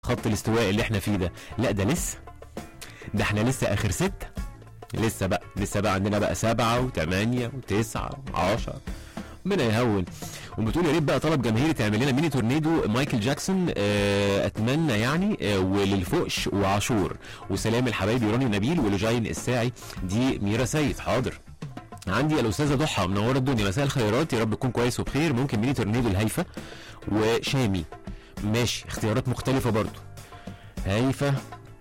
خط الاستواء اللي احنا فيه ده، لا ده لسه، ده احنا لسه اخر 6، لسه بقى عندنا بقى 7 و8 و9 و10. ربنا يهون. وبتقول يا ريت بقى طلب جماهيري تعمل لنا ميني تورنيدو مايكل جاكسون، اتمنى يعني، وللفوقش وعاشور، وسلام الحبايب روني نبيل ولجاين الساعي. دي ميرا سيد. حاضر. عندي الاستاذه ضحى منوره الدنيا، مساء الخيرات، يا رب تكون كويس وبخير. ممكن ميني تورنيدو الهيفا وشامي. ماشي، اختيارات مختلفه برضو. هيفا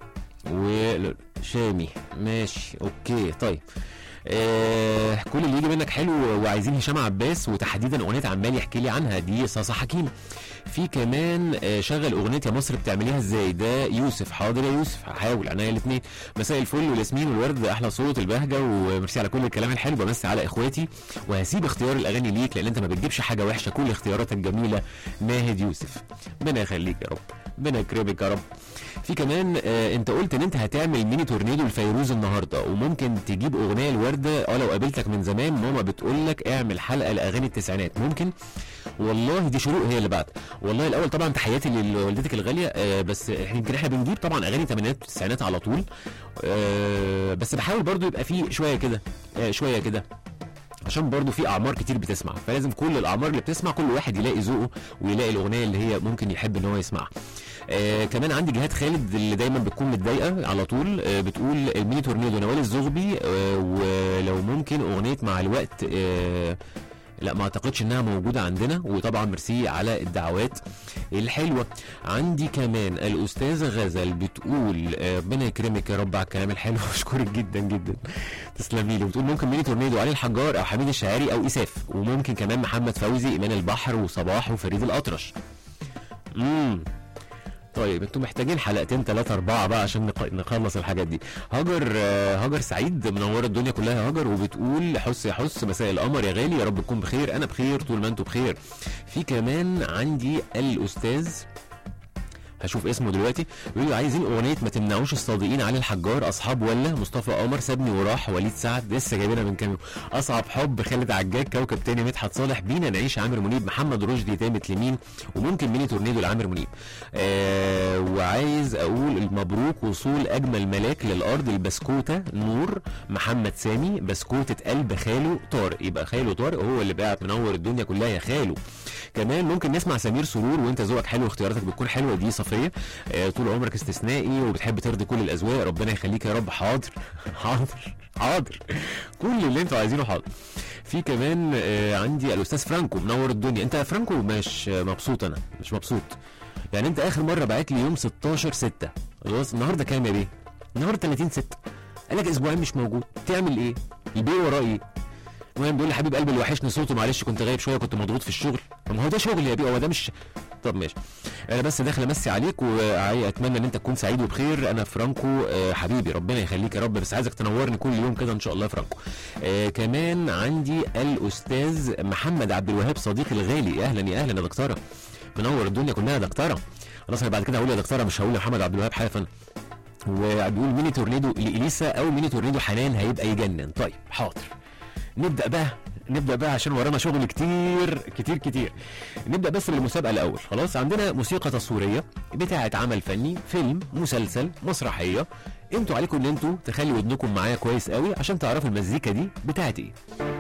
وشامي، ماشي اوكي. طيب كل اللي يجي منك حلو، وعايزين هشام عباس وتحديدا اغنيه عمال يحكي لي عنها، دي صاصه حكيم. في كمان شغل اغنيه يا مصر بتعمليها ازاي، ده يوسف. حاضر يا يوسف، هحاول عناية الاثنين. مساء الفل والياسمين والورد، احلى صوت البهجه، وميرسي على كل الكلام الحلو. بمسي على اخواتي، وهسيب اختيار الاغاني ليك لان انت ما بتجيبش حاجه وحشه، كل اختياراتك جميله. ناهد يوسف، ربنا يخليك يا رب، ربنا يكرمك يا رب. في كمان انت قلت ان انت هتعمل ميني تورنيدو لفيروز النهارده، وممكن تجيب اغنيه الورده. لو قابلتك من زمان ماما بتقول لك اعمل حلقه لاغاني التسعينات، ممكن. والله دي شروق هي اللي بعد. والله الاول طبعا تحياتي لوالدتك الغاليه، بس يمكن احنا بنجيب طبعا اغاني الثمانينات والتسعينات على طول، بس بحاول برضو يبقى في شويه كده شويه كده، عشان برضو في اعمار كتير بتسمع، فلازم كل الاعمار اللي بتسمع كل واحد يلاقي ذوقه ويلاقي الاغنيه اللي هي ممكن يحب ان هو يسمعها. كمان عندي جهاد خالد اللي دايما بتكون متضايقه على طول، بتقول الميني تورنيدو نوال الزغبي، ولو ممكن اغنيه مع الوقت. لا ما اعتقدش انها موجوده عندنا، وطبعا ميرسي على الدعوات الحلوه. عندي كمان الاستاذه غزل بتقول ربنا يكرمك يا رب على الكلام الحلو، اشكرك جدا جدا، تسلمي لي. وبتقول ممكن ميني تورنيدو علي الحجار او حميد الشاعري او اساف، وممكن كمان محمد فوزي، ايمان البحر، وصباح، وفريد الاطرش. طيب انتوا محتاجين حلقتين 3 4 بقى عشان نخلص الحاجات دي. هاجر سعيد منوره الدنيا كلها يا هاجر، وبتقول حس يا حس مساء القمر يا غالي، يا رب تكون بخير. انا بخير طول ما انتوا بخير. في كمان عندي الاستاذ هشوف اسمه دلوقتي، بيقولوا عايزين اغنيه ما تمنعوش الصادقين علي الحجار، اصحاب ولا مصطفى قمر، سابني وراح، وليد سعد لسه جايبينها من كام يوم، اصعب حب خالد عجاج، كوكب تاني مدحت صالح، بينا نعيش عامر منيب، محمد رشدي، تامت لمين، وممكن ميني تورنيدو لعامر منيب. وعايز اقول مبروك وصول اجمل ملاك للارض، البسكوته نور محمد سامي، بسكوته قلب خاله طارق، يبقى خاله طارق هو اللي قاعد منور الدنيا كلها يا خاله. كمان ممكن نسمع سمير سرور، وانت ذوقك حلو واختياراتك بتكون حلوه، دي صفيه. طول عمرك استثنائي وبتحب ترضي كل الاذواق، ربنا يخليك يا رب. حاضر حاضر حاضر، كل اللي انتوا عايزينه حاضر. في كمان عندي الاستاذ فرانكو منور الدنيا. انت يا فرانكو مش مبسوط؟ انا مش مبسوط يعني. انت اخر مره بعت لي يوم 16/6، خلاص النهارده كام يا بيه؟ النهارده 30/6، قالك اسبوعين مش موجود، تعمل ايه؟ البيه ورايي. المهم بيقول لي حبيب قلبي اللي وحشني صوته، معلش كنت غايب شويه، كنت مضغوط في الشغل. طب ما هو ده شغل يا بيه، هو ده مش. طب ماشي، انا بس داخل امسي عليك واتمنى ان انت تكون سعيد وبخير. انا فرانكو حبيبي، ربنا يخليك يا رب، بس عايزك تنورني كل يوم كده ان شاء الله يا فرانكو. كمان عندي الاستاذ محمد عبد الوهاب صديقي الغالي، اهلا يا اهلا يا دكتوره، منور الدنيا كلها يا دكتوره. خلاص انا بعد كده هقول يا دكتوره، مش هقول يا محمد عبد الوهاب حاجه. وبيقول ميني تورنيدو لإليسا او ميني تورنيدو حنان، هيبقى يجنن. طيب حاضر، نبدأ بقى عشان ورانا شغل كتير كتير كتير. نبدأ بس بالمسابقة الأول. خلاص عندنا موسيقى تصويرية بتاعة عمل فني، فيلم، مسلسل، مسرحية. انتوا عليكم ان انتوا تخلي ودنكم معايا كويس قوي عشان تعرفوا المزيكا دي بتاعة ايه.